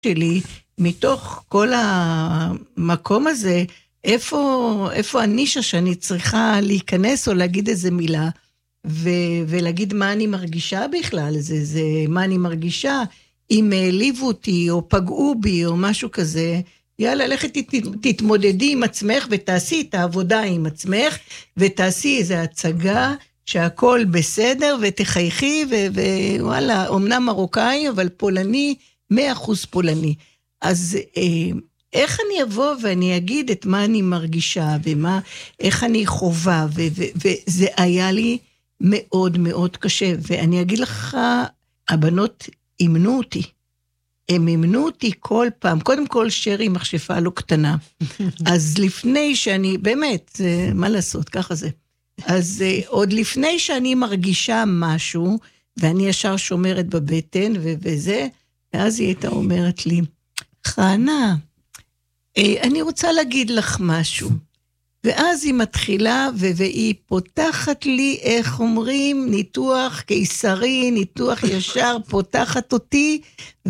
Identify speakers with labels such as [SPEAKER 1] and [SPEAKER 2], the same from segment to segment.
[SPEAKER 1] שלי, מתוך כל המקום הזה, איפה הנישה שאני צריכה להיכנס או להגיד איזה מילה, ולהגיד מה אני מרגישה בכלל, זה מה אני מרגישה, אם העליבו אותי או פגעו בי או משהו כזה, יאללה, לכת תתמודדי עם עצמך ותעשי את העבודה עם עצמך, ותעשי איזו הצגה שהכל בסדר, ותחייכי, ווואלה, אומנם מרוקאי, אבל פולני, 100% פולני. אז איך אני אבוא ואני אגיד את מה אני מרגישה, איך אני חובה, וזה היה לי מאוד מאוד קשה, ואני אגיד לך, הבנות אימנו אותי, הם אימנו אותי כל פעם, קודם כל שרי מחשפה לא קטנה, אז לפני שאני, באמת, מה לעשות, ככה זה, אז עוד לפני שאני מרגישה משהו, ואני ישר שומרת בבטן, וזה, ואז היא הייתה אומרת לי, חנה, אני רוצה להגיד לך משהו, ואז היא מתחילה, והיא פותחת לי, איך אומרים, ניתוח קיסרי, ניתוח ישר, פותחת אותי,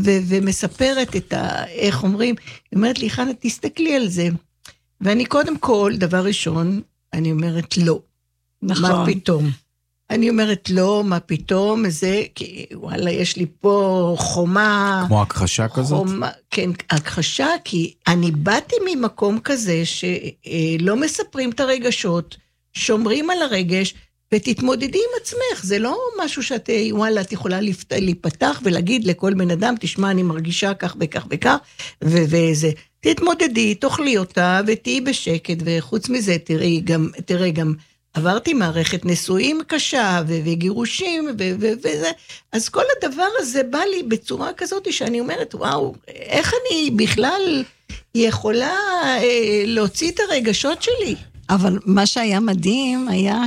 [SPEAKER 1] ומספרת את איך אומרים, היא אומרת לי, חנה, תסתכלי על זה, ואני קודם כל, דבר ראשון, אני אומרת לא, נכון. מה פתאום? אני אומרת לא, מה פתאום, זה, כי וואלה, יש לי פה חומה.
[SPEAKER 2] כמו הכחשה כזאת?
[SPEAKER 1] כן, הכחשה, כי אני באתי ממקום כזה, שלא מספרים את הרגשות, שומרים על הרגש, ותתמודדי עם עצמך, זה לא משהו שאת, וואלה, את יכולה להיפתח, ולהגיד לכל בן אדם, תשמע, אני מרגישה כך וכך וכך, וזה, תתמודדי, תאכלי אותה, ותהי בשקט, וחוץ מזה, תראי גם, עברתי מערכת נישואים קשה, וגירושים, וזה, אז כל הדבר הזה בא לי בצורה כזאת, שאני אומרת, וואו, איך אני בכלל יכולה להוציא את הרגשות שלי?
[SPEAKER 3] אבל מה שהיה מדהים, היה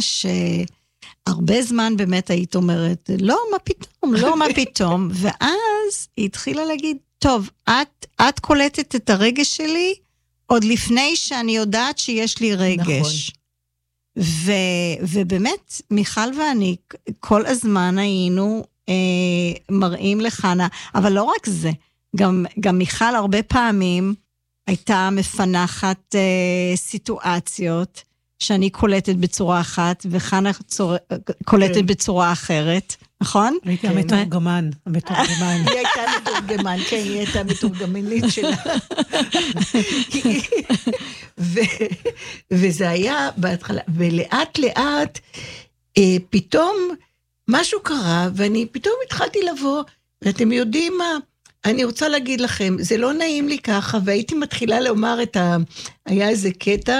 [SPEAKER 3] שהרבה זמן באמת היית אומרת, לא, מה פתאום, לא, מה פתאום, ואז היא התחילה להגיד, טוב, את קולטת את הרגש שלי, עוד לפני שאני יודעת שיש לי רגש. נכון. ובאמת, מיכל ואני כל הזמן היינו מראים לחנה, אבל לא רק זה, גם מיכל הרבה פעמים הייתה מפנחת סיטואציות שאני קולטת בצורה אחת, וחנה קולטת בצורה אחרת, נכון?
[SPEAKER 4] הייתה מתורגמן,
[SPEAKER 1] היא הייתה מתורגמן, כן, היא הייתה מתורגמנית שלה. וזה היה בהתחלה, ולאט לאט, פתאום משהו קרה, ואני פתאום התחלתי לבוא, ואתם יודעים מה, אני רוצה להגיד לכם, זה לא נעים לי ככה, והייתי מתחילה לומר היה איזה קטע,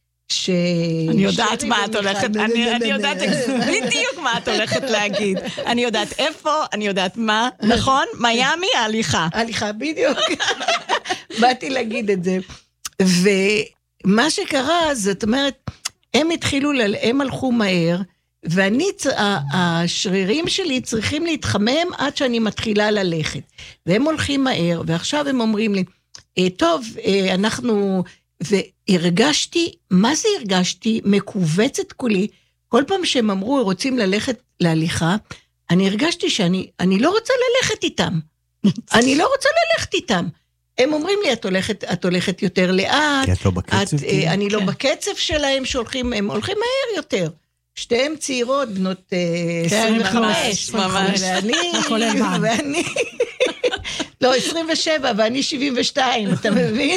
[SPEAKER 3] אני יודעת מה את הולכת, אני יודעת בדיוק מה את הולכת להגיד, אני יודעת איפה, אני יודעת מה, נכון? מיאמי, ההליכה,
[SPEAKER 1] בדיוק, באתי להגיד את זה, ומה שקרה, זאת אומרת, הם הלכו מהר, ואני, השרירים שלי צריכים להתחמם עד שאני מתחילה ללכת, והם הולכים מהר, ועכשיו הם אומרים לי, טוב, אנחנו, והרגשתי, מה זה הרגשתי? מקובצת כולי, כל פעם שהם אמרו, רוצים ללכת להליכה, אני הרגשתי שאני לא רוצה ללכת איתם, אני לא רוצה ללכת איתם, הם אומרים לי, את הולכת יותר לאט,
[SPEAKER 2] כי את לא בקצב,
[SPEAKER 1] אני לא בקצב שלהם שהולכים, הם הולכים מהר יותר, שתיהם צעירות, בנות 25,
[SPEAKER 3] ממש,
[SPEAKER 1] ואני, לא, 27, ואני 72, אתה מבין?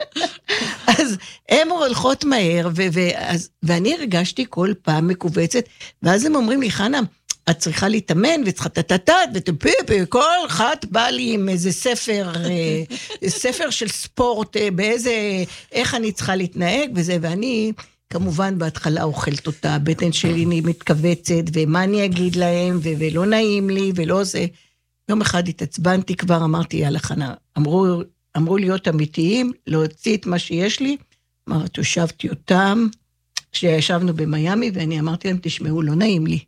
[SPEAKER 1] אז הם הולכות מהר, ואני הרגשתי כל פעם מקובצת, ואז הם אומרים לי, חנה, את צריכה להתאמן, וצריכה וכל אחת בא לי עם איזה ספר של ספורט, איך אני צריכה להתנהג, וזה, ואני כמובן בהתחלה אוכלת אותה, הבטן שלי מתכווצת, ומה אני אגיד להם, ולא נעים לי, ולא זה. יום אחד התעצבנתי כבר, אמרתי, יאללה חנה, אמרו להיות אמיתיים, להוציא את מה שיש לי, אמרת, הושבתי אותם, כשישבנו במיאמי, ואני אמרתי להם, תשמעו, לא נעים לי.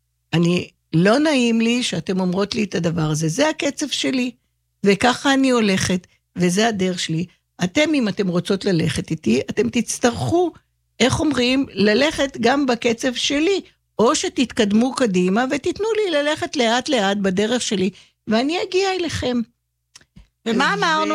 [SPEAKER 1] לא נעים לי שאתם אומרות לי את הדבר הזה, זה הקצב שלי, וככה אני הולכת, וזה הדרך שלי. אם אתם רוצות ללכת איתי, אתם תצטרכו, איך אומרים, ללכת גם בקצב שלי, או שתתקדמו קדימה, ותיתנו לי ללכת לאט לאט בדרך שלי, ואני אגיע אליכם.
[SPEAKER 3] ומה אמרנו?